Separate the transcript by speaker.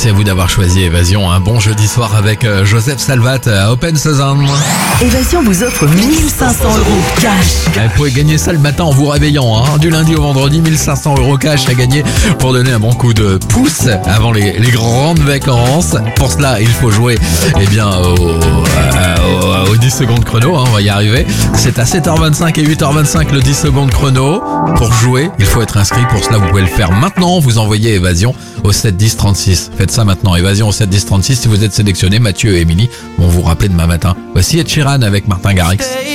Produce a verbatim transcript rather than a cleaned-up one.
Speaker 1: Merci à vous d'avoir choisi Évasion. Un bon jeudi soir avec euh, Joseph Salvat à Open Sezam.
Speaker 2: Évasion vous offre mille cinq cents euros cash.
Speaker 1: Vous pouvez gagner ça le matin en vous réveillant, hein. Du lundi au vendredi, mille cinq cents euros cash à gagner pour donner un bon coup de pouce avant les, les grandes vacances. Pour cela, il faut jouer eh bien, au, au, au dix secondes chrono, hein, on va y arriver. C'est à sept heures vingt-cinq et huit heures vingt-cinq le dix secondes chrono. Pour jouer, il faut être inscrit. Pour cela, vous pouvez le faire maintenant. Vous envoyez Évasion au sept dix trente-six. Faites ça maintenant, Évasion au sept dix trente-six. Si vous êtes sélectionné, Mathieu et Émilie vont vous rappeler demain matin. Voici Ed Sheeran avec Martin Garrix.